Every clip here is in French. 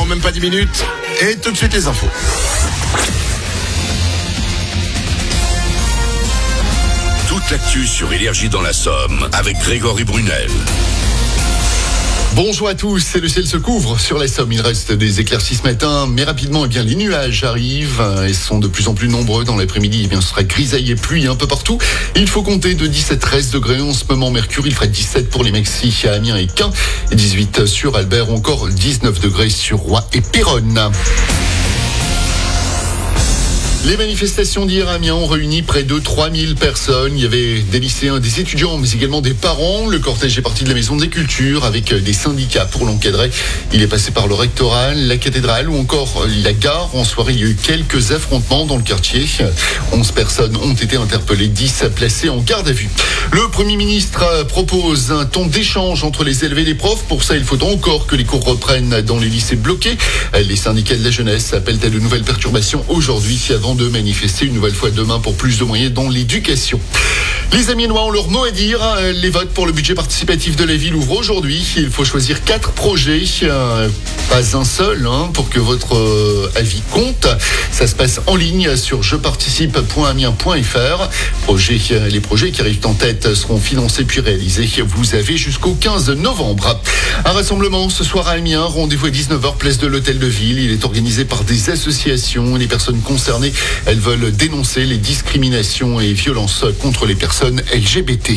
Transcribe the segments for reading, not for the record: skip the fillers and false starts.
même pas 10 minutes. Et tout de suite les infos. Toute l'actu sur Énergie dans la Somme avec Grégory Brunel. Bonjour à tous, le ciel se couvre sur la Somme. Il reste des éclaircies ce matin, mais rapidement, les nuages arrivent et sont de plus en plus nombreux. Dans l'après-midi, ce sera grisaille et pluie un peu partout. Il faut compter de 17-13 degrés en ce moment. Mercure, il ferait 17 pour les Maxi à Amiens et Caen, et 18 sur Albert, ou encore 19 degrés sur Roy et Péronne. Les manifestations d'hier à Amiens ont réuni près de 3000 personnes. Il y avait des lycéens, des étudiants, mais également des parents. Le cortège est parti de la Maison des Cultures avec des syndicats pour l'encadrer. Il est passé par le rectorat, la cathédrale ou encore la gare. En soirée, il y a eu quelques affrontements dans le quartier. 11 personnes ont été interpellées, 10 placées en garde à vue. Le Premier ministre propose un temps d'échange entre les élèves et les profs. Pour ça, il faut encore que les cours reprennent dans les lycées bloqués. Les syndicats de la jeunesse appellent à de nouvelles perturbations aujourd'hui avant de manifester une nouvelle fois demain pour plus de moyens dans l'éducation. Les Amiénois ont leur mot à dire. Les votes pour le budget participatif de la ville ouvrent aujourd'hui. Il faut choisir 4 projets, pas un seul, pour que votre avis compte. Ça se passe en ligne sur jeparticipe.amiens.fr. Les projets qui arrivent en tête seront financés puis réalisés. Vous avez jusqu'au 15 novembre. Un rassemblement ce soir à Amiens. Rendez-vous à 19h, place de l'Hôtel de Ville. Il est organisé par des associations. Les personnes concernées, elles veulent dénoncer les discriminations et violences contre les personnes LGBT.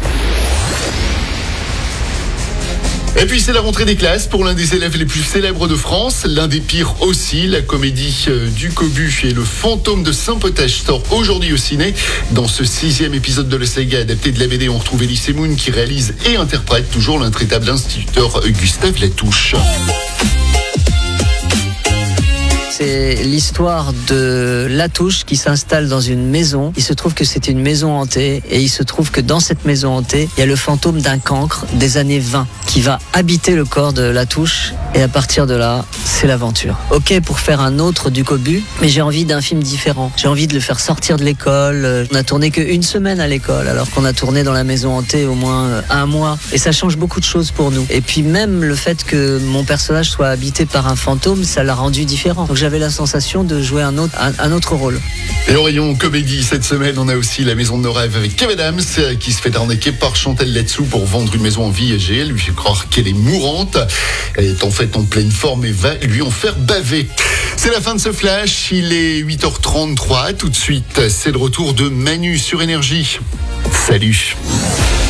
Et puis c'est la rentrée des classes pour l'un des élèves les plus célèbres de France, l'un des pires aussi. La comédie du Cobu et le fantôme de Saint-Potage sort aujourd'hui au ciné. Dans ce 6e épisode de la saga adapté de la BD, on retrouve Elie Semoun qui réalise et interprète toujours l'intraitable instituteur Gustave Latouche. C'est l'histoire de Latouche qui s'installe dans une maison. Il se trouve que c'est une maison hantée et il se trouve que dans cette maison hantée, il y a le fantôme d'un cancre des années 20 qui va habiter le corps de Latouche et à partir de là, c'est l'aventure. Ok pour faire un autre du Cobu, mais j'ai envie d'un film différent. J'ai envie de le faire sortir de l'école. On a tourné qu'une semaine à l'école alors qu'on a tourné dans la maison hantée au moins 1 mois et ça change beaucoup de choses pour nous. Et puis même le fait que mon personnage soit habité par un fantôme, ça l'a rendu différent. Donc j'avais la sensation de jouer un autre rôle. Et au rayon comédie, cette semaine, on a aussi La Maison de nos rêves avec Kev Adams qui se fait arnaquer par Chantal Latsou pour vendre une maison en viager. Elle lui fait croire qu'elle est mourante. Elle est en fait en pleine forme et va lui en faire baver. C'est la fin de ce flash. Il est 8h33. Tout de suite, c'est le retour de Manu sur Énergie. Salut.